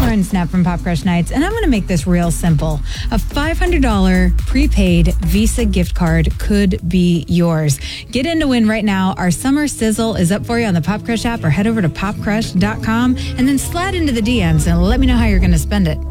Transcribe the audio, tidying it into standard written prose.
Lauren Snap from Pop Crush Nights, and I'm going to make this real simple. A $500 prepaid Visa gift card could be yours. Get in to win right now. Our summer sizzle is up for you on the Pop Crush app, or head over to popcrush.com and then slide into the DMs and let me know how you're going to spend it.